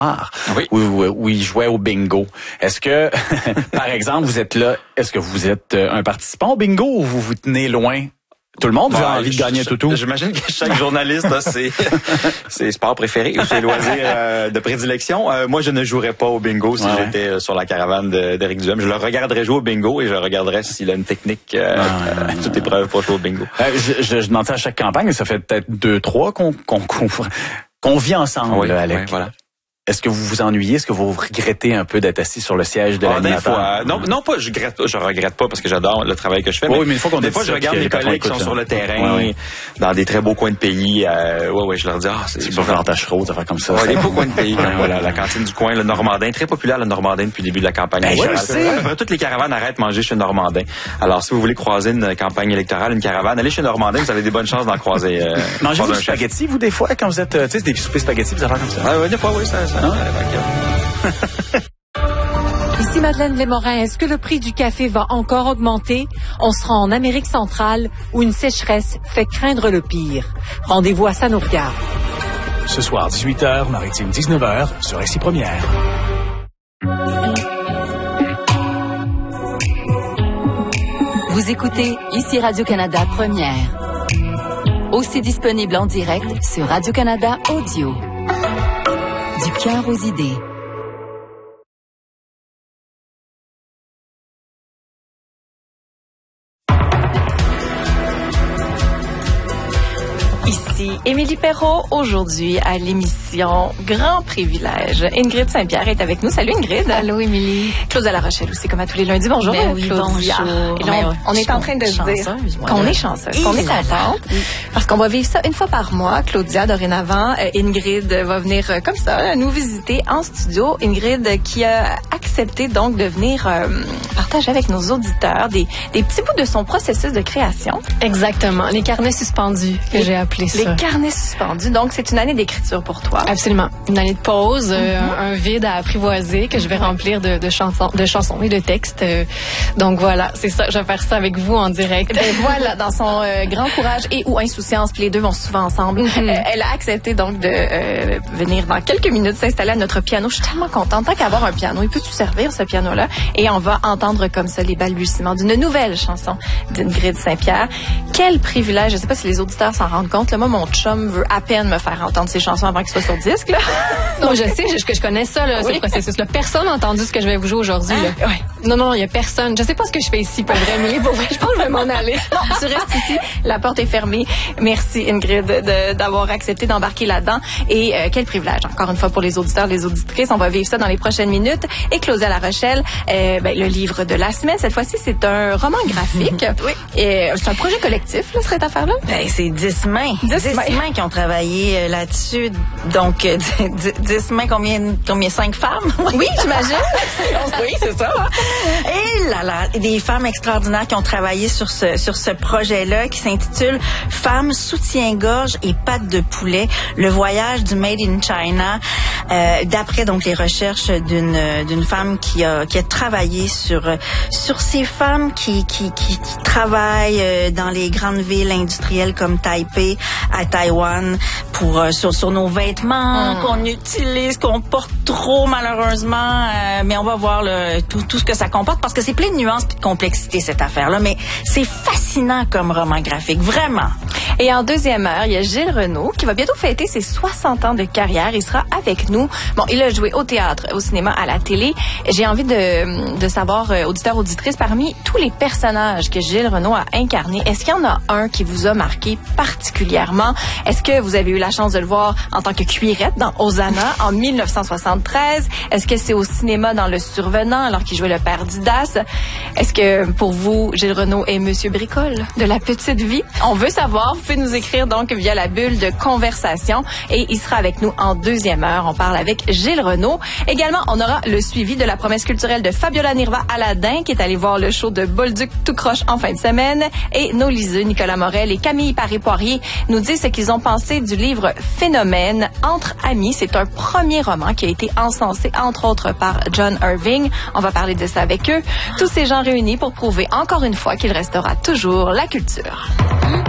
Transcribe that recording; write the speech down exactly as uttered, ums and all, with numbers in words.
oui. où, où il jouait au bingo. Est-ce que, par exemple, vous êtes là, est-ce que vous êtes un participant au bingo ou vous vous tenez loin? Tout le monde ouais, a envie de gagner tout tout. J'imagine que chaque journaliste a ses, ses sports préférés ou ses loisirs euh, de prédilection. Euh, moi, je ne jouerais pas au bingo si ouais. j'étais sur la caravane d'Éric Duhem. Je le regarderais jouer au bingo et je regarderais s'il a une technique euh, ah, ouais, toute épreuve pour jouer au bingo. Euh, je, je, je demande ça à chaque campagne, ça fait peut-être deux, trois qu'on qu'on qu'on, qu'on vit ensemble, oui, là, Alec. Oui, voilà. Est-ce que vous vous ennuyez? Est-ce que vous regrettez un peu d'être assis sur le siège de ah, l'animateur? Fois, non, non, pas, je regrette, je regrette pas parce que j'adore le travail que je fais. Oui, mais, mais une fois qu'on des fois, je regarde mes collègues qui sont sur le terrain, ouais, ouais. dans des très beaux coins de pays. Euh, ouais, ouais, je leur dis, ah, c'est sur l'Antachereau, ça fait comme ça. Ouais, des beaux coins de pays, comme voilà, la cantine du coin, le Normandin, très populaire le Normandin depuis le début de la campagne ben, électorale. Ouais, toutes les caravanes arrêtent de manger chez Normandin. Alors, si vous voulez croiser une campagne électorale, une caravane, allez chez Normandin, vous avez des bonnes chances d'en croiser. Euh, Mangez-vous du spaghetti, vous, des fois, quand vous êtes, tu sais, des soupers spaghetti, vous avez comme ça? Ah, ouais, des fois, oui, ça, ça. Ici Madeleine Lémorin, est-ce que le prix du café va encore augmenter? On sera en Amérique centrale où une sécheresse fait craindre le pire. Rendez-vous à Ça nous regarde. Ce soir, dix-huit heures, Maritime dix-neuf heures, sur R C Première. Vous écoutez ici Radio-Canada Première. Aussi disponible en direct sur Radio-Canada Audio. Du cœur aux idées. Ici Émilie Perrault, aujourd'hui à l'émission Grand Privilège. Ingrid Saint-Pierre est avec nous. Salut Ingrid. Allô Émilie. Claudia Larochelle aussi, comme à tous les lundis. Bonjour ben oui, Claudia. Bonjour. Et là, on, on est en train de se dire qu'on est chanceuse, qu'on est contente. Oui. Parce qu'on va vivre ça une fois par mois. Claudia, dorénavant, euh, Ingrid va venir euh, comme ça, nous visiter en studio. Ingrid qui a accepté donc de venir euh, partager avec nos auditeurs des, des petits bouts de son processus de création. Exactement. Les carnets suspendus que les, j'ai appelé ça. Les carnets suspendus. Donc, c'est une année d'écriture pour toi. Absolument. Une année de pause, mm-hmm. euh, un, un vide à apprivoiser que je vais remplir de, de chansons, de chansons et de textes. Euh, donc voilà, c'est ça. Je vais faire ça avec vous en direct. Ben voilà, dans son euh, grand courage et ou insouciance, puis les deux vont souvent ensemble. Mm-hmm. Euh, elle a accepté donc de euh, venir dans quelques minutes s'installer à notre piano. Je suis tellement contente. Tant qu'à avoir un piano, il peut tu servir ce piano-là? Et on va entendre comme ça les balbutiements d'une nouvelle chanson d'Ingrid Saint-Pierre. Quel privilège. Je sais pas si les auditeurs s'en rendent compte. Là, moi, mon chum veut à peine me faire entendre ses chansons avant qu'il soit sur disque. Là. Non, je sais, je, je connais ça, là, oui. ce processus-là. Personne n'a entendu ce que je vais vous jouer aujourd'hui. Ah, ouais. Non, non, il n'y a personne. Je sais pas ce que je fais ici, pour vrai, mais pour vrai, je pense que je vais m'en aller. Non, tu restes ici. La porte est fermée. Merci, Ingrid, de, d'avoir accepté d'embarquer là-dedans. Et euh, quel privilège, encore une fois, pour les auditeurs, les auditrices. On va vivre ça dans les prochaines minutes. Et Claudia Larochelle, euh, ben, le livre de la semaine. Cette fois-ci, c'est un roman graphique. Oui. Et, euh, c'est un projet collectif, là, cette affaire-là? Ben, c'est dix mains. Dix mains. mains qui ont travaillé euh, là-dessus. Donc, euh, dix mains, combien, combien, cinq femmes? Oui, j'imagine. Oui, c'est ça. Et là, là, des femmes extraordinaires qui ont travaillé sur ce, sur ce projet-là qui s'intitule Femmes, soutien-gorge et pattes de poulet, le voyage du Made in China, euh, d'après donc les recherches d'une, d'une femme qui a, qui a travaillé sur, sur ces femmes qui, qui, qui, qui travaillent dans les grandes villes industrielles comme Taipei, à Taïwan, pour, euh, sur, sur nos vêtements mmh. qu'on utilise, qu'on porte trop malheureusement, euh, mais on va voir là, tout, tout ce que ça comporte parce que c'est plein de nuances et de complexité cette affaire-là, mais c'est fascinant comme roman graphique, vraiment. Et en deuxième heure, il y a Gilles Renaud qui va bientôt fêter ses soixante ans de carrière. Il sera avec nous. Bon, il a joué au théâtre, au cinéma, à la télé. J'ai envie de, de savoir, euh, auditeurs, auditrices, parmi tous les personnages que Gilles Renaud a incarnés, est-ce qu'il y en a un qui vous a marqué particulièrement? Est-ce que vous avez eu la chance de le voir en tant que cuirette dans Hosanna en mille neuf cent soixante-treize? Est-ce que c'est au cinéma dans Le Survenant alors qu'il jouait le père Didas? Est-ce que pour vous, Gilles Renaud est Monsieur Bricole de La Petite Vie? On veut savoir. Vous pouvez nous écrire donc via la bulle de conversation et il sera avec nous en deuxième heure. On parle avec Gilles Renaud. Également, on aura le suivi de la promesse culturelle de Fabiola Nirva Aladin qui est allée voir le show de Bolduc tout croche en fin de semaine et nos liseux Nicolas Morel et Camille Paré-Poirier nous disent ce qu'ils ont pensé du livre Phénomène entre amis. C'est un premier roman qui a été encensé entre autres par John Irving. On va parler de ça avec eux. Tous ces gens réunis pour prouver encore une fois qu'il restera toujours la culture.